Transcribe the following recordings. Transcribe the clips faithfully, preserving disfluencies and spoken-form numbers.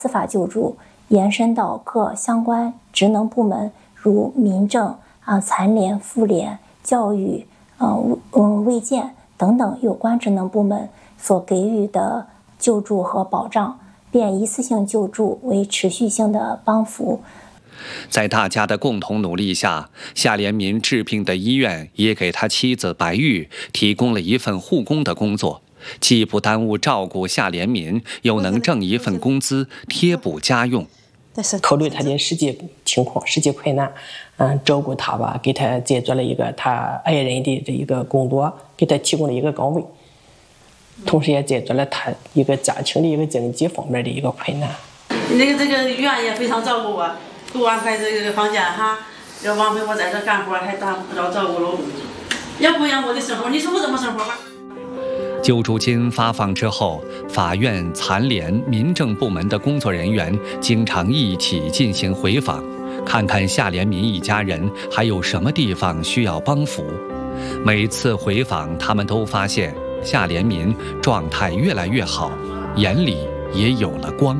司法救助延伸到各相关职能部门，如民政啊、残联、妇联、教育、呃、嗯、卫健等等有关职能部门所给予的救助和保障，变一次性救助为持续性的帮扶。 在大家的共同努力下，夏连民治病的医院也给他妻子白玉提供了一份护工的工作，既不耽误照顾夏连民，又能挣一份工资贴补家用。 但是考虑他的实际情况、实际困难，嗯，照顾他吧，给他再做了一个他爱人的这一个工作，给他提供了一个岗位，同时也解决了他一个家庭的一个经济方面的一个困难。 那个这个医院也非常照顾我，给我安排这个房间哈，要王陪我在这干活，还打不着照顾了，也不养我的生活，你说我怎么生活吧？ 救助金发放之后，法院、残联、民政部门的工作人员经常一起进行回访，看看夏连民一家人还有什么地方需要帮扶。每次回访，他们都发现夏连民状态越来越好，眼里也有了光。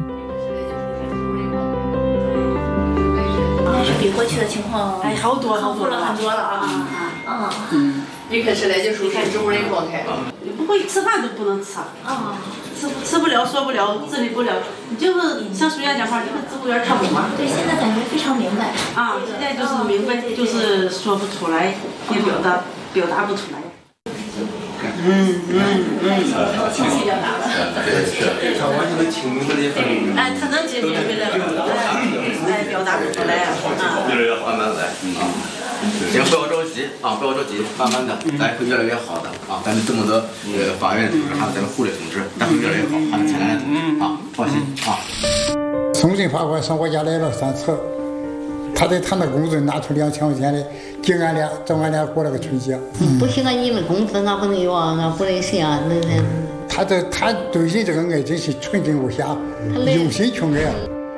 比过去的情况哎，好多好多了，很多了啊啊嗯， 一开始来就属于植物人状态， 不会吃饭都不能吃啊，吃吃不了，说不了，自理不了，你就是像书院讲话，就跟植物园差不多嘛。 对，现在感觉非常明白啊，现在就是明白，就是说不出来，也表达表达不出来。 嗯嗯嗯， 情绪表达了。 对是，他完全能听明白的很。 哎，他能听明白的，哎，表达不出来啊。 越来越好，慢慢来啊。行，不要着急啊，不要着急，慢慢的，咱会越来越好的啊。咱们这么多呃法院同志，还有咱们护理同志，咱会越来越好，还有财产同志啊，放心啊。 宋振法官上我家来了三次，他在他那工资拿出两千块钱来，给俺俩找俺俩过了个春节。 嗯、不行啊，你们工资俺不能要啊，俺不能行啊，那那。 他的他对人这个爱真是纯真无瑕，用心去爱。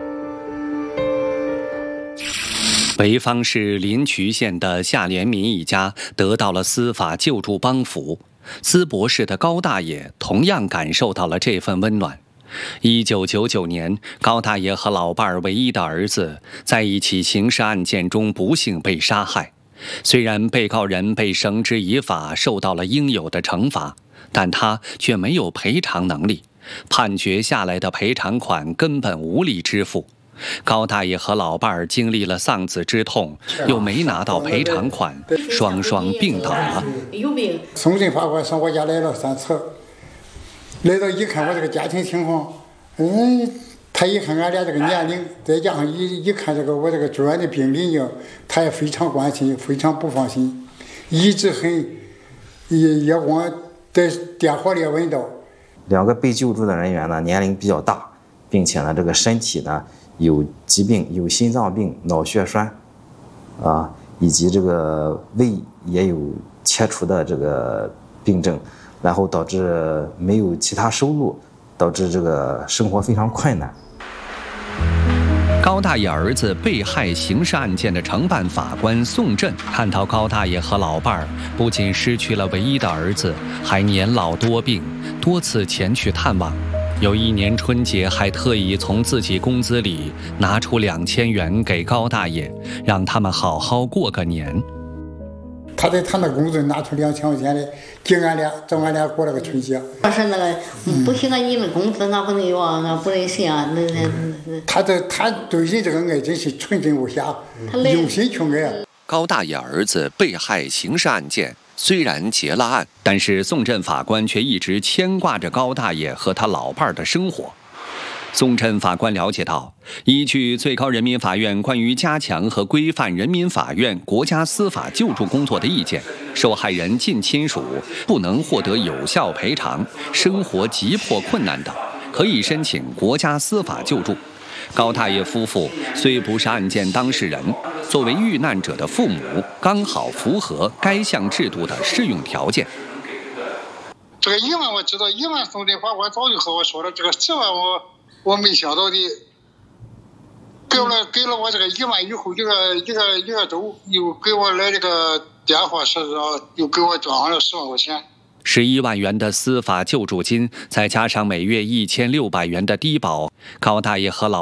潍坊市临渠县的夏连民一家得到了司法救助帮扶，淄博市的高大爷同样感受到了这份温暖。一九九九年，高大爷和老伴儿唯一的儿子在一起刑事案件中不幸被杀害。虽然被告人被绳之以法，受到了应有的惩罚，但他却没有赔偿能力，判决下来的赔偿款根本无力支付。高大爷和老伴儿经历了丧子之痛，又没拿到赔偿款，双双病倒了。 有病。 宋振法官上我家来了三次，来到一看我这个家庭情况，嗯，他一看俺俩这个年龄，再加上一一看这个我这个住院的病理呢，他也非常关心，非常不放心，一直很也也往在电话里问到。 两个被救助的人员呢，年龄比较大，并且呢，这个身体呢。有疾病，有心脏病、脑血栓，啊，以及这个胃也有切除的这个病症，然后导致没有其他收入，导致这个生活非常困难。 高大爷儿子被害刑事案件的承办法官宋振看到高大爷和老伴儿不仅失去了唯一的儿子，还年老多病，多次前去探望。有一年春节，还特意从自己工资里拿出两千元给高大爷，让他们好好过个年。 他在他那工资拿出两千块钱来，给俺俩找俺俩过了个春节。 要是那个不行啊，你们工资俺不能要啊，俺不能行啊，那那那。 他的他对人这个爱真是纯真无瑕，用心去爱。 高大爷儿子被害刑事案件虽然结了案，但是宋振法官却一直牵挂着高大爷和他老伴儿的生活。宋振法官了解到，依据最高人民法院关于加强和规范人民法院国家司法救助工作的意见，受害人近亲属不能获得有效赔偿，生活急迫困难等，可以申请国家司法救助。高大爷夫妇虽不是案件当事人，作为遇难者的父母，刚好符合该项制度的适用条件。 这个一万我知道，一万宋振法官早就和我说了，这个十万我我没想到的，给了给了我这个一万以后，一个一个一个周又给我来这个电话，是说又给我转上了十万块钱。 十一万元的司法救助金，再加上每月一千六百元的低保，高大爷和老